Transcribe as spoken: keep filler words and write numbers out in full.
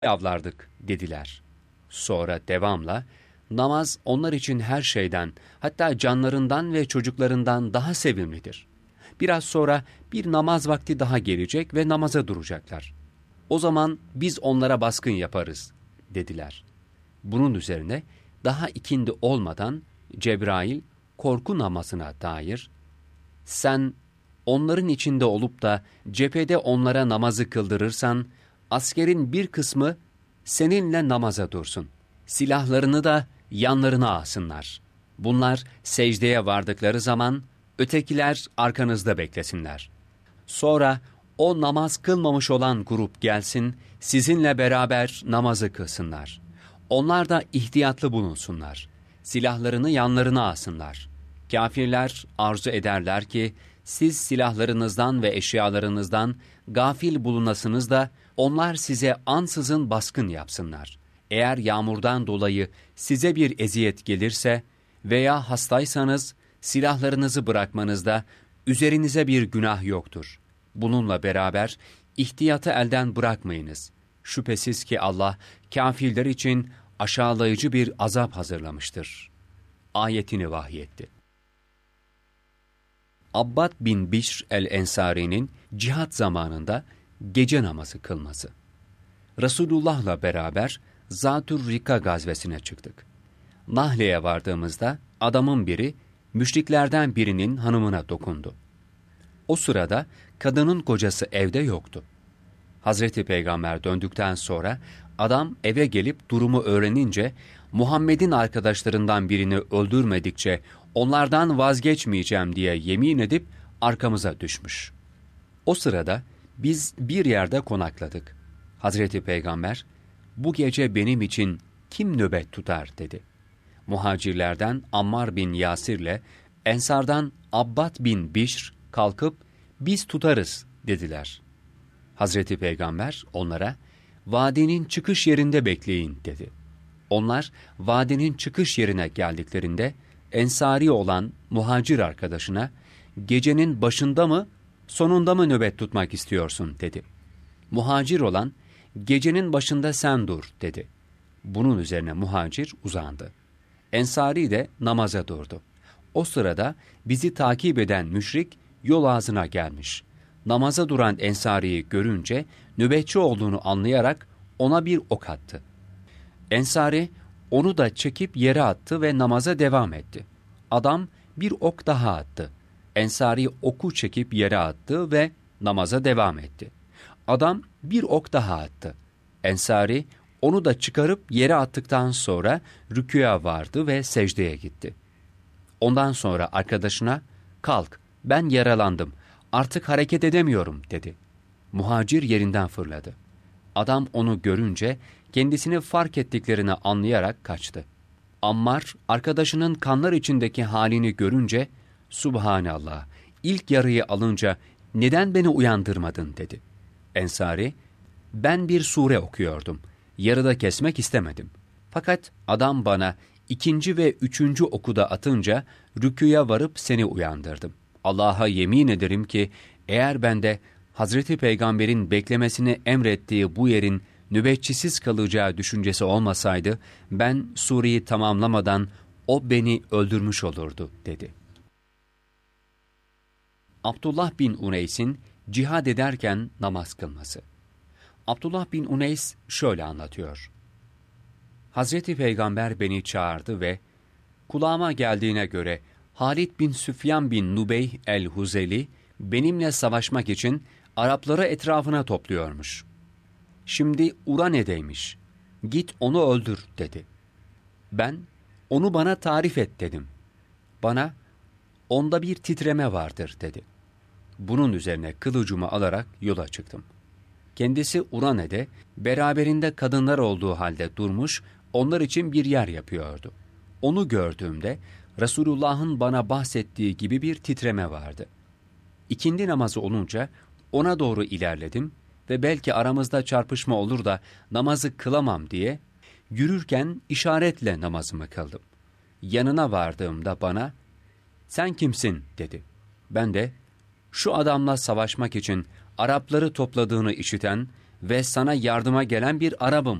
avlardık dediler. Sonra devamla, namaz onlar için her şeyden, hatta canlarından ve çocuklarından daha sevimlidir. Biraz sonra bir namaz vakti daha gelecek ve namaza duracaklar. O zaman biz onlara baskın yaparız dediler. Bunun üzerine daha ikindi olmadan Cebrail korku namazına dair, sen onların içinde olup da cephede onlara namazı kıldırırsan, askerin bir kısmı seninle namaza dursun. Silahlarını da yanlarına alsınlar. Bunlar secdeye vardıkları zaman ötekiler arkanızda beklesinler. Sonra o namaz kılmamış olan grup gelsin, sizinle beraber namazı kılsınlar. Onlar da ihtiyatlı bulunsunlar. Silahlarını yanlarına alsınlar. Kâfirler arzu ederler ki, siz silahlarınızdan ve eşyalarınızdan gafil bulunasınız da, onlar size ansızın baskın yapsınlar. Eğer yağmurdan dolayı size bir eziyet gelirse veya hastaysanız, silahlarınızı bırakmanızda üzerinize bir günah yoktur. Bununla beraber ihtiyatı elden bırakmayınız. Şüphesiz ki Allah, kâfirler için aşağılayıcı bir azap hazırlamıştır. Ayetini vahyetti. Abbad bin Bişr el-Ensari'nin cihat zamanında gece namazı kılması. Resulullah'la beraber Zatür Rika gazvesine çıktık. Nahle'ye vardığımızda adamın biri müşriklerden birinin hanımına dokundu. O sırada kadının kocası evde yoktu. Hazreti Peygamber döndükten sonra adam eve gelip durumu öğrenince Muhammed'in arkadaşlarından birini öldürmedikçe onlardan vazgeçmeyeceğim diye yemin edip arkamıza düşmüş. O sırada biz bir yerde konakladık. Hazreti Peygamber, bu gece benim için kim nöbet tutar dedi. Muhacirlerden Ammar bin Yasir'le Ensardan Abbad bin Bişr kalkıp biz tutarız dediler. Hazreti Peygamber onlara vadinin çıkış yerinde bekleyin dedi. Onlar vadinin çıkış yerine geldiklerinde Ensari olan muhacir arkadaşına gecenin başında mı sonunda mı nöbet tutmak istiyorsun dedi. Muhacir olan gecenin başında sen dur dedi. Bunun üzerine muhacir uzandı. Ensari de namaza durdu. O sırada bizi takip eden müşrik yol ağzına gelmiş. Namaza duran Ensari'yi görünce nöbetçi olduğunu anlayarak ona bir ok attı. Ensari onu da çekip yere attı ve namaza devam etti. Adam bir ok daha attı. Ensari oku çekip yere attı ve namaza devam etti. Adam bir ok daha attı. Ensari onu da çıkarıp yere attıktan sonra rükûya vardı ve secdeye gitti. Ondan sonra arkadaşına, kalk ben yaralandım, artık hareket edemiyorum dedi. Muhacir yerinden fırladı. Adam onu görünce kendisini fark ettiklerini anlayarak kaçtı. Ammar arkadaşının kanlar içindeki halini görünce, Subhanallah, ilk yarıyı alınca neden beni uyandırmadın dedi. Ensari, ben bir sure okuyordum, yarıda kesmek istemedim. Fakat adam bana ikinci ve üçüncü oku da atınca rüküye varıp seni uyandırdım. Allah'a yemin ederim ki eğer ben de Hazreti Peygamber'in beklemesini emrettiği bu yerin nöbetçisiz kalacağı düşüncesi olmasaydı, ben sureyi tamamlamadan o beni öldürmüş olurdu dedi. Abdullah bin Uneys'in cihad ederken namaz kılması. Abdullah bin Uneys şöyle anlatıyor. Hazreti Peygamber beni çağırdı ve kulağıma geldiğine göre Halid bin Süfyan bin Nubeyh el-Huzeli benimle savaşmak için Arapları etrafına topluyormuş. Şimdi Urane'deymiş. Git onu öldür dedi. Ben onu bana tarif et dedim. Bana onda bir titreme vardır dedi. Bunun üzerine kılıcımı alarak yola çıktım. Kendisi Urane'de beraberinde kadınlar olduğu halde durmuş, onlar için bir yer yapıyordu. Onu gördüğümde Resulullah'ın bana bahsettiği gibi bir titreme vardı. İkindi namazı olunca ona doğru ilerledim ve belki aramızda çarpışma olur da namazı kılamam diye yürürken işaretle namazımı kıldım. Yanına vardığımda bana, sen kimsin dedi. Ben de, şu adamla savaşmak için Arapları topladığını işiten ve sana yardıma gelen bir Arabım